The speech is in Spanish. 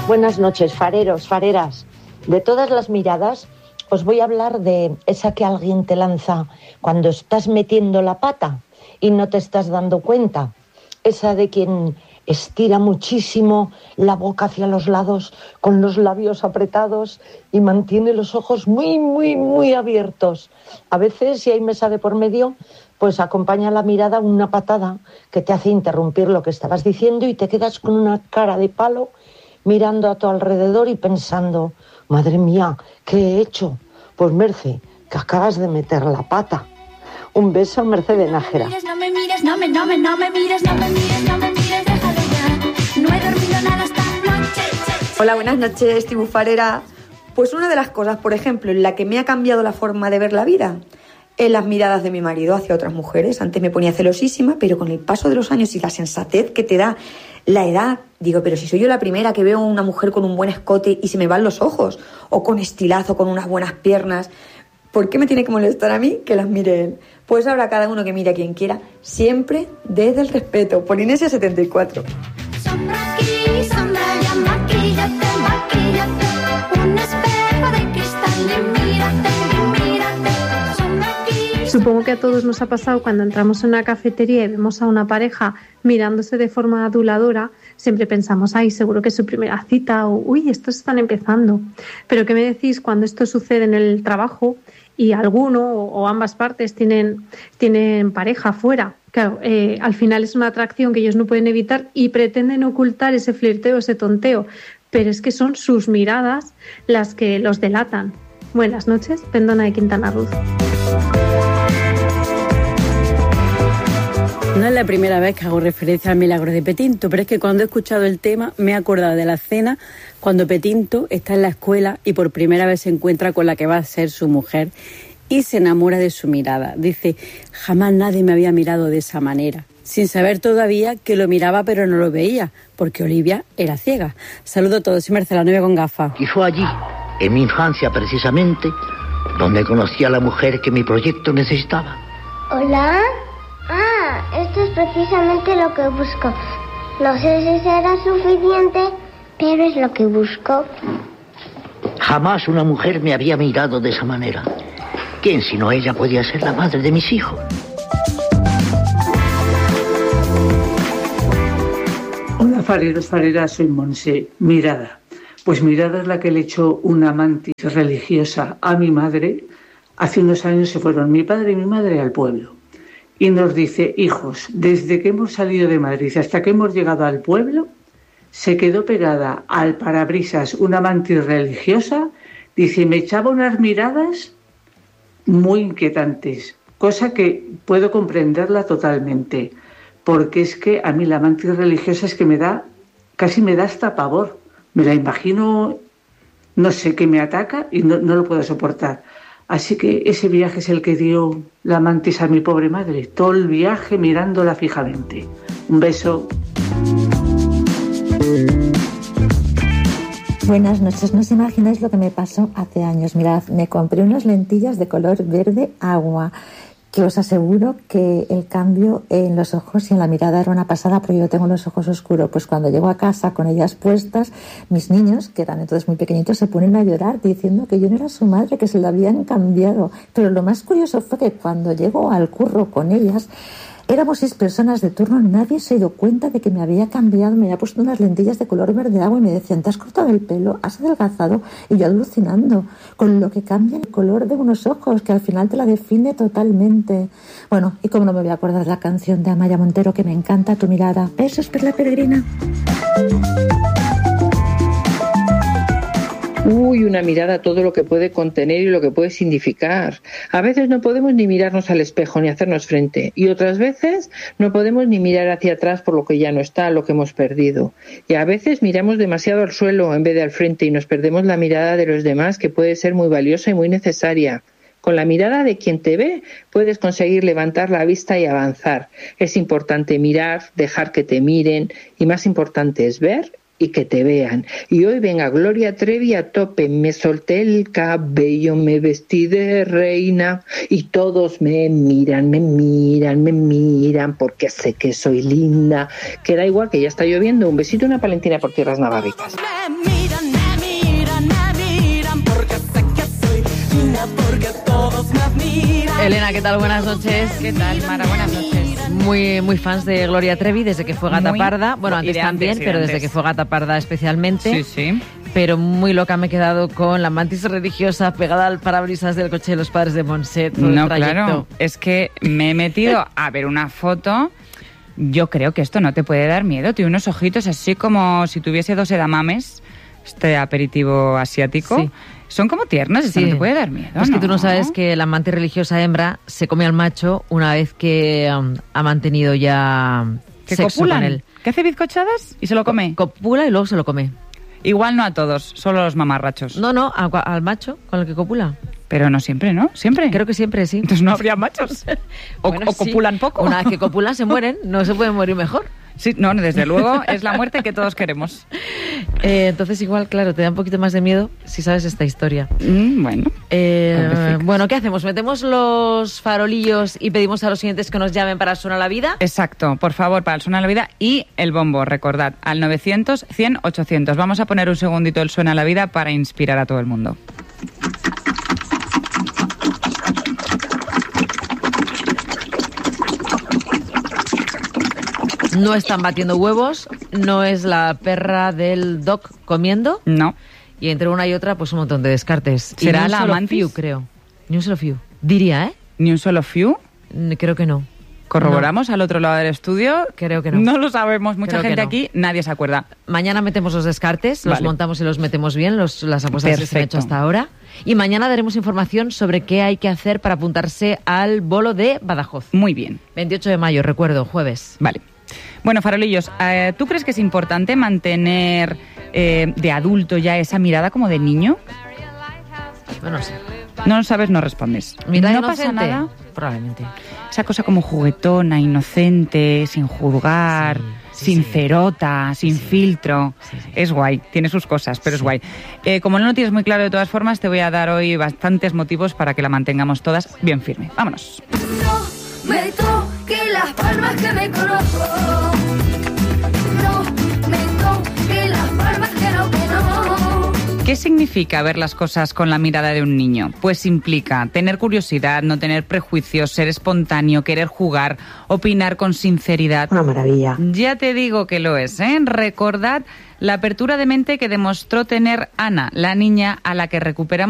Buenas noches, fareros, fareras. De todas las miradas, os voy a hablar de esa que alguien te lanza cuando estás metiendo la pata y no te estás dando cuenta. Esa de quien estira muchísimo la boca hacia los lados con los labios apretados y mantiene los ojos muy abiertos. A veces, si hay mesa de por medio, pues acompaña la mirada una patada que te hace interrumpir lo que estabas diciendo y te quedas con una cara de palo mirando a tu alrededor y pensando, madre mía, ¿qué he hecho? Pues Merce, que acabas de meter la pata. Un beso, Merce de Nájera. No me mires, no me mires, déjalo ya. No he dormido nada esta noche. Hola, buenas noches, tribufarera. Pues una de las cosas, por ejemplo, en la que me ha cambiado la forma de ver la vida, en las miradas de mi marido hacia otras mujeres. Antes me ponía celosísima, pero con el paso de los años y la sensatez que te da la edad, digo, pero si soy yo la primera que veo a una mujer con un buen escote y se me van los ojos, o con estilazo, con unas buenas piernas, ¿por qué me tiene que molestar a mí que las mire él? Pues ahora cada uno que mire a quien quiera, siempre desde el respeto. Polinesia 74. Sombra aquí, sombra allá, maquíllate. Un espejo de cristal y mírate. Sombra aquí. Supongo que a todos nos ha pasado cuando entramos en una cafetería y vemos a una pareja mirándose de forma aduladora, siempre pensamos, ay, seguro que es su primera cita, o uy, estos están empezando. Pero ¿qué me decís cuando esto sucede en el trabajo y alguno o ambas partes tienen pareja fuera? Claro, al final es una atracción que ellos no pueden evitar y pretenden ocultar ese flirteo, ese tonteo, pero es que son sus miradas las que los delatan. Buenas noches, Pendona de Quintana Roo. No es la primera vez que hago referencia al milagro de Petinto, pero es que cuando he escuchado el tema me he acordado de la escena cuando Petinto está en la escuela y por primera vez se encuentra con la que va a ser su mujer y se enamora de su mirada. Dice, jamás nadie me había mirado de esa manera, sin saber todavía que lo miraba pero no lo veía, porque Olivia era ciega. Saludo a todos, soy Marcela, 9 con gafas. Y fue allí, en mi infancia precisamente, donde conocí a la mujer que mi proyecto necesitaba. ¿Hola? Ah, esto es precisamente lo que busco. No sé si será suficiente, pero es lo que busco. Jamás una mujer me había mirado de esa manera. ¿Quién sino ella podía ser la madre de mis hijos? Hola, fareros, fareras, soy Monse. Mirada. Pues mirada es la que le echó una mantis religiosa a mi madre. Hace unos años se fueron mi padre y mi madre al pueblo. Y nos dice, hijos, desde que hemos salido de Madrid hasta que hemos llegado al pueblo, se quedó pegada al parabrisas una mantis religiosa, dice, me echaba unas miradas muy inquietantes, cosa que puedo comprenderla totalmente, porque es que a mí la mantis religiosa es que casi me da hasta pavor, me la imagino, no sé, que me ataca y no lo puedo soportar. Así que ese viaje es el que dio la mantis a mi pobre madre. Todo el viaje mirándola fijamente. Un beso. Buenas noches. No os imagináis lo que me pasó hace años. Mirad, me compré unas lentillas de color verde agua, que os aseguro que el cambio en los ojos y en la mirada era una pasada, porque yo tengo los ojos oscuros. Pues cuando llego a casa con ellas puestas, mis niños, que eran entonces muy pequeñitos, se ponen a llorar diciendo que yo no era su madre, que se lo habían cambiado. Pero lo más curioso fue que cuando llego al curro con ellas, éramos 6 personas de turno, nadie se dio cuenta de que me había cambiado, me había puesto unas lentillas de color verde agua y me decían, ¿te has cortado el pelo? ¿Has adelgazado? Y yo alucinando con lo que cambia el color de unos ojos, que al final te la define totalmente. Bueno, y como no me voy a acordar de la canción de Amaya Montero, que me encanta, Tu mirada. Besos, Perla Peregrina. Uy, una mirada, todo lo que puede contener y lo que puede significar. A veces no podemos ni mirarnos al espejo ni hacernos frente. Y otras veces no podemos ni mirar hacia atrás por lo que ya no está, lo que hemos perdido. Y a veces miramos demasiado al suelo en vez de al frente y nos perdemos la mirada de los demás, que puede ser muy valiosa y muy necesaria. Con la mirada de quien te ve puedes conseguir levantar la vista y avanzar. Es importante mirar, dejar que te miren y más importante es ver y que te vean. Y hoy venga Gloria Trevi a tope, me solté el cabello, me vestí de reina y todos me miran, porque sé que soy linda. Que da igual, que ya está lloviendo. Un besito y una palentina por tierras navarritas. Elena, ¿qué tal? Buenas noches. ¿Qué tal, Mara? Buenas noches. Muy fans de Gloria Trevi desde que fue Gata Parda. Bueno, antes también, pero desde que fue Gata Parda especialmente. Sí. Pero muy loca me he quedado con la mantis religiosa pegada al parabrisas del coche de los padres de Montset. No, claro. Es que me he metido a ver una foto. Yo creo que esto no te puede dar miedo. Tiene unos ojitos así como si tuviese 2 edamames, este aperitivo asiático. Sí. Son como tiernas, esto no te puede dar miedo. Es que tú no sabes que la mantis religiosa hembra se come al macho una vez que ha mantenido ya sexo con él. ¿Que hace bizcochadas y se lo come? Copula y luego se lo come. Igual no a todos, solo a los mamarrachos. No, al macho con el que copula. Pero no siempre, ¿no? ¿Siempre? Creo que siempre, sí. Entonces no habría machos. O copulan poco. Una vez que copulan se mueren, no se pueden morir mejor. Sí, no, desde luego es la muerte que todos queremos. Entonces igual, claro, te da un poquito más de miedo si sabes esta historia. Bueno. Bueno, ¿qué hacemos? ¿Metemos los farolillos y pedimos a los siguientes que nos llamen para Suena la Vida? Exacto, por favor, para el Suena la Vida y el bombo, recordad, al 900 100 800. Vamos a poner un segundito el Suena la Vida para inspirar a todo el mundo. No están batiendo huevos, no es la perra del Doc comiendo. No. Y entre una y otra, pues un montón de descartes. ¿Será la mantis? Creo. Ni un solo fiu. Diría, ¿eh? ¿Ni un solo fiu? Creo que no. ¿Corroboramos al otro lado del estudio? Creo que no. No lo sabemos. Mucha gente aquí, nadie se acuerda. Mañana metemos los descartes, los montamos y los metemos bien, las apuestas que se han hecho hasta ahora. Y mañana daremos información sobre qué hay que hacer para apuntarse al bolo de Badajoz. Muy bien. 28 de mayo, recuerdo, jueves. Vale. Bueno, farolillos, ¿tú crees que es importante mantener de adulto ya esa mirada como de niño? Bueno, no sé. No lo sabes, no respondes. ¿Mirada no inocente? Pasa nada. Probablemente. Esa cosa como juguetona, inocente, sin juzgar, sincerota, sin filtro. Sí. Es guay, tiene sus cosas, pero es guay. Como no lo tienes muy claro de todas formas, te voy a dar hoy bastantes motivos para que la mantengamos todas bien firme. Vámonos. No me toque las palmas que me conozco. No me toque las palmas que no. ¿Qué significa ver las cosas con la mirada de un niño? Pues implica tener curiosidad, no tener prejuicios, ser espontáneo, querer jugar, opinar con sinceridad. Una maravilla. Ya te digo que lo es, ¿eh? Recordad la apertura de mente que demostró tener Ana, la niña a la que recuperamos